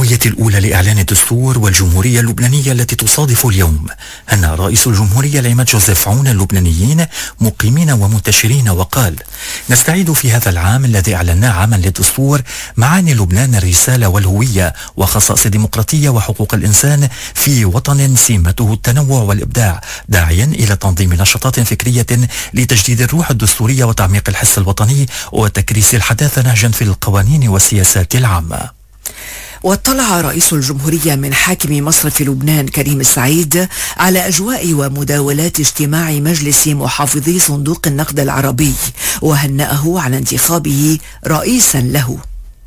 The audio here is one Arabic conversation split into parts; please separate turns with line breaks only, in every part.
الرؤية الأولى لإعلان الدستور والجمهورية اللبنانية التي تصادف اليوم، أن رئيس الجمهورية العماد جوزيف عون اللبنانيين مقيمين ومنتشرين، وقال: نستعيد في هذا العام الذي أعلناه عاما للدستور معاني لبنان الرسالة والهوية وخصائص الديمقراطية وحقوق الإنسان في وطن سمته التنوع والإبداع، داعيا إلى تنظيم نشاطات فكرية لتجديد الروح الدستورية وتعميق الحس الوطني وتكريس الحداثة نهجا في القوانين والسياسات العامة.
واطلع رئيس الجمهورية من حاكم مصرف لبنان كريم السعيد على أجواء ومداولات اجتماع مجلس محافظي صندوق النقد العربي، وهنأه على انتخابه رئيسا له.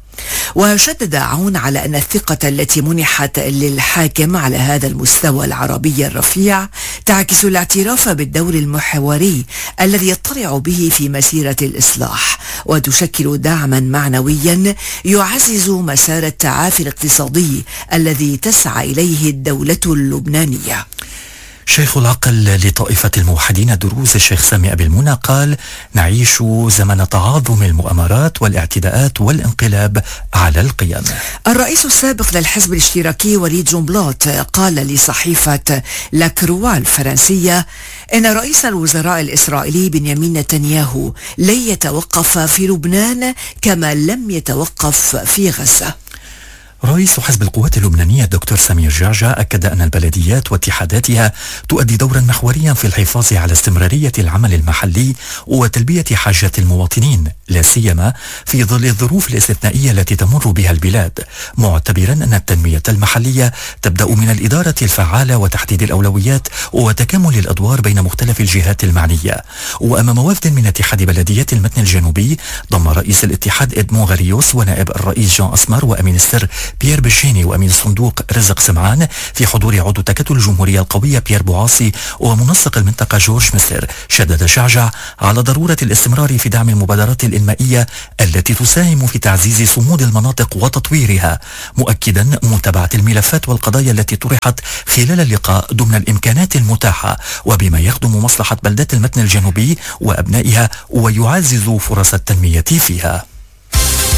وشدد عون على أن الثقة التي منحت للحاكم على هذا المستوى العربي الرفيع تعكس الاعتراف بالدور المحوري الذي يطلع به في مسيرة الإصلاح، وتشكل دعما معنويا يعزز مسار التعافي الاقتصادي الذي تسعى إليه الدولة اللبنانية.
شيخ العقل لطائفة الموحدين الدروز الشيخ سامي أبي المنى قال: نعيش زمن تعاظم المؤامرات والاعتداءات والانقلاب على القيم.
الرئيس السابق للحزب الاشتراكي وليد جنبلاط قال لصحيفة لاكروا الفرنسية إن رئيس الوزراء الإسرائيلي بنيامين نتنياهو لن يتوقف في لبنان كما لم يتوقف في غزة.
رئيس حزب القوات اللبنانية الدكتور سمير جعجع أكد أن البلديات واتحاداتها تؤدي دورا محوريا في الحفاظ على استمرارية العمل المحلي وتلبية حاجات المواطنين، لا سيما في ظل الظروف الاستثنائية التي تمر بها البلاد، معتبرا أن التنمية المحلية تبدأ من الإدارة الفعالة وتحديد الأولويات وتكامل الأدوار بين مختلف الجهات المعنية. وأمام وفد من اتحاد بلديات المتن الجنوبي ضم رئيس الاتحاد إدمون غريوس ونائب الرئيس جان أسمر وأمين السر بيير بشيني وأمين الصندوق رزق سمعان، في حضور عضو تكتل الجمهورية القوية بيير بوعاصي ومنسق المنطقة جورج مستر. شدد جعجع على ضرورة الاستمرار في دعم المبادرات الإنمائية التي تساهم في تعزيز صمود المناطق وتطويرها، مؤكدا متابعة الملفات والقضايا التي طرحت خلال اللقاء ضمن الإمكانات المتاحة وبما يخدم مصلحة بلدات المتن الجنوبي وأبنائها ويعزز فرص التنمية فيها.